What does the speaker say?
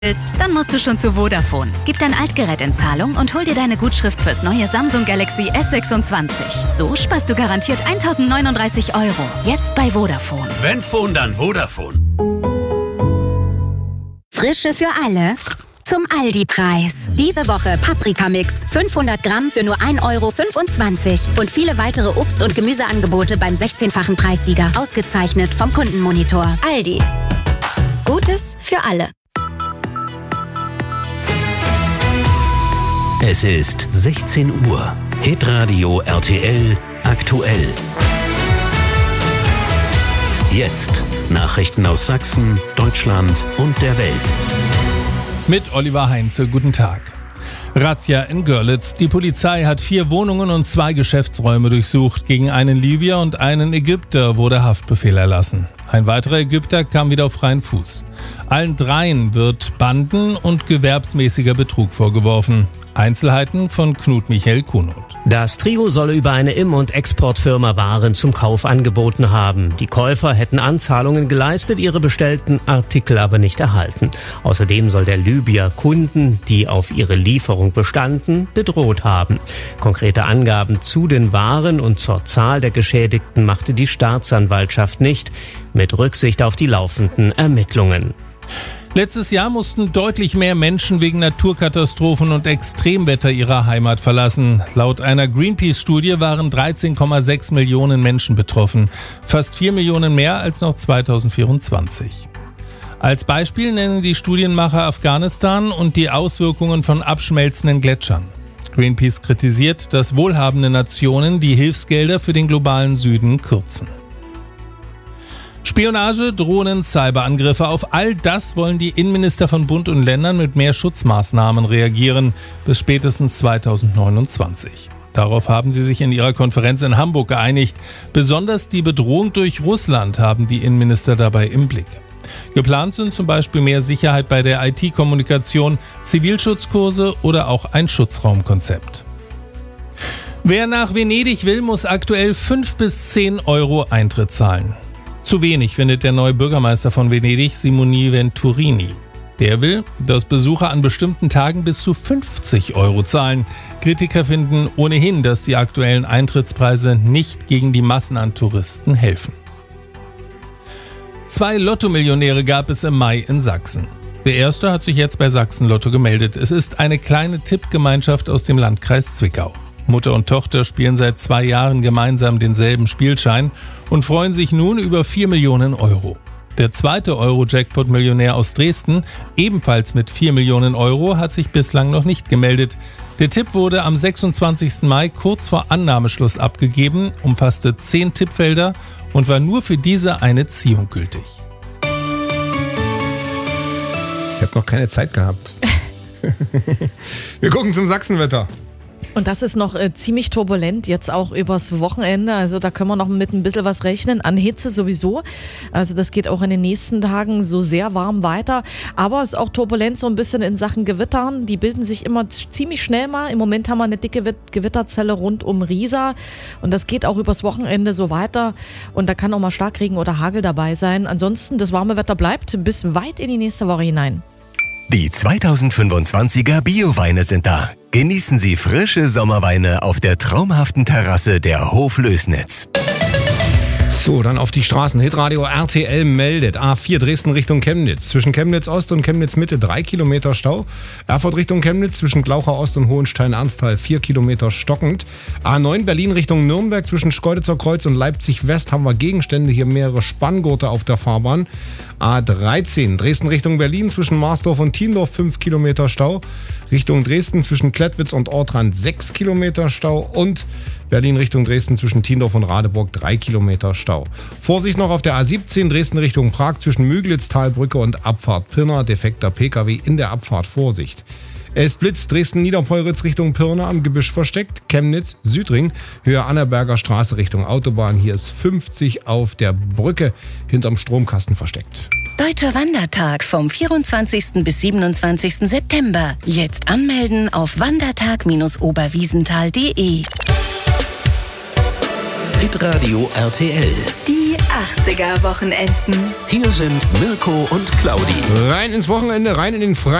willst, dann musst du schon zu Vodafone. Gib dein Altgerät in Zahlung und hol dir deine Gutschrift fürs neue Samsung Galaxy S26. So sparst du garantiert 1.039 €. Jetzt bei Vodafone. Wenn Phone, dann Vodafone. Frische für alle zum Aldi-Preis. Diese Woche Paprikamix 500 Gramm für nur 1,25 € und viele weitere Obst- und Gemüseangebote beim 16-fachen Preissieger. Ausgezeichnet vom Kundenmonitor. Aldi. Gutes für alle. Es ist 16 Uhr. Hitradio RTL aktuell. Jetzt Nachrichten aus Sachsen, Deutschland und der Welt. Mit Oliver Heinze, guten Tag. Razzia in Görlitz. Die Polizei hat 4 Wohnungen und 2 Geschäftsräume durchsucht. Gegen einen Libyer und einen Ägypter wurde Haftbefehl erlassen. Ein weiterer Ägypter kam wieder auf freien Fuß. Allen dreien wird Banden- und gewerbsmäßiger Betrug vorgeworfen. Einzelheiten von Knut Michael Kunert. Das Trio solle über eine Im- und Exportfirma Waren zum Kauf angeboten haben. Die Käufer hätten Anzahlungen geleistet, ihre bestellten Artikel aber nicht erhalten. Außerdem soll der Libyer Kunden, die auf ihre Lieferung bestanden, bedroht haben. Konkrete Angaben zu den Waren und zur Zahl der Geschädigten machte die Staatsanwaltschaft nicht, mit Rücksicht auf die laufenden Ermittlungen. Letztes Jahr mussten deutlich mehr Menschen wegen Naturkatastrophen und Extremwetter ihre Heimat verlassen. Laut einer Greenpeace-Studie waren 13,6 Millionen Menschen betroffen. Fast 4 Millionen mehr als noch 2024. Als Beispiel nennen die Studienmacher Afghanistan und die Auswirkungen von abschmelzenden Gletschern. Greenpeace kritisiert, dass wohlhabende Nationen die Hilfsgelder für den globalen Süden kürzen. Spionage, Drohnen, Cyberangriffe, auf all das wollen die Innenminister von Bund und Ländern mit mehr Schutzmaßnahmen reagieren, bis spätestens 2029. Darauf haben sie sich in ihrer Konferenz in Hamburg geeinigt. Besonders die Bedrohung durch Russland haben die Innenminister dabei im Blick. Geplant sind zum Beispiel mehr Sicherheit bei der IT-Kommunikation, Zivilschutzkurse oder auch ein Schutzraumkonzept. Wer nach Venedig will, muss aktuell 5 bis 10 € Eintritt zahlen. Zu wenig findet der neue Bürgermeister von Venedig, Simone Venturini. Der will, dass Besucher an bestimmten Tagen bis zu 50 € zahlen. Kritiker finden ohnehin, dass die aktuellen Eintrittspreise nicht gegen die Massen an Touristen helfen. 2 Lotto-Millionäre gab es im Mai in Sachsen. Der erste hat sich jetzt bei Sachsen Lotto gemeldet. Es ist eine kleine Tippgemeinschaft aus dem Landkreis Zwickau. Mutter und Tochter spielen seit 2 Jahren gemeinsam denselben Spielschein und freuen sich nun über 4 Millionen €. Der zweite Euro-Jackpot-Millionär aus Dresden, ebenfalls mit 4 Millionen €, hat sich bislang noch nicht gemeldet. Der Tipp wurde am 26. Mai kurz vor Annahmeschluss abgegeben, umfasste 10 Tippfelder und war nur für diese eine Ziehung gültig. Ich habe noch keine Zeit gehabt. Wir gucken zum Sachsenwetter. Und das ist noch ziemlich turbulent, jetzt auch übers Wochenende. Also da können wir noch mit ein bisschen was rechnen, an Hitze sowieso. Also das geht auch in den nächsten Tagen so sehr warm weiter. Aber es ist auch turbulent so ein bisschen in Sachen Gewittern. Die bilden sich immer ziemlich schnell mal. Im Moment haben wir eine dicke Gewitterzelle rund um Riesa. Und das geht auch übers Wochenende so weiter. Und da kann auch mal Starkregen oder Hagel dabei sein. Ansonsten, das warme Wetter bleibt bis weit in die nächste Woche hinein. Die 2025er Bio-Weine sind da. Genießen Sie frische Sommerweine auf der traumhaften Terrasse der Hof Lößnitz. So, dann auf die Straßen. Hitradio RTL meldet. A4 Dresden Richtung Chemnitz. Zwischen Chemnitz Ost und Chemnitz Mitte 3 Kilometer Stau. Erfurt Richtung Chemnitz zwischen Glauchau Ost und Hohenstein-Ernsthal 4 Kilometer stockend. A9 Berlin Richtung Nürnberg zwischen Schkeuditzer Kreuz und Leipzig West haben wir Gegenstände. Hier mehrere Spanngurte auf der Fahrbahn. A13 Dresden Richtung Berlin zwischen Marsdorf und Tiendorf 5 Kilometer Stau. Richtung Dresden zwischen Klettwitz und Ortrand 6 Kilometer Stau. Und Berlin Richtung Dresden zwischen Tiendorf und Radeburg 3 Kilometer Stau. Vorsicht noch auf der A17 Dresden Richtung Prag zwischen Müglitz, Talbrücke und Abfahrt Pirna. Defekter Pkw in der Abfahrt, Vorsicht. Es blitzt Dresden-Niederpolritz Richtung Pirna am Gebüsch versteckt. Chemnitz, Südring, Höhe Annaberger Straße Richtung Autobahn. Hier ist 50 auf der Brücke hinterm Stromkasten versteckt. Deutscher Wandertag vom 24. bis 27. September. Jetzt anmelden auf wandertag-oberwiesenthal.de. Hitradio RTL. Die 80er Wochenenden. Hier sind Mirko und Claudi. Rein ins Wochenende, rein in den